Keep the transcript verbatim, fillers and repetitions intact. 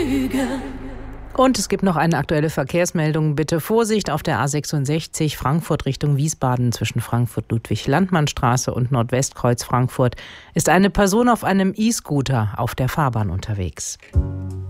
Lüge. Und es gibt noch eine aktuelle Verkehrsmeldung. Bitte Vorsicht auf der A sechsundsechzig Frankfurt Richtung Wiesbaden zwischen Frankfurt-Ludwig-Landmann-Straße und Nordwestkreuz Frankfurt ist eine Person auf einem E-Scooter auf der Fahrbahn unterwegs.